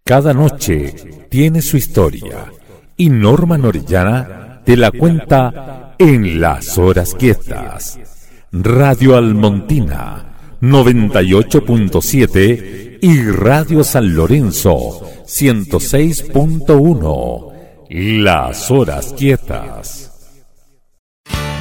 Cada noche tiene su historia y Norma Orellana te la cuenta en Las Horas Quietas. Radio Almontina 98.7 y Radio San Lorenzo 106.1. Las Horas Quietas.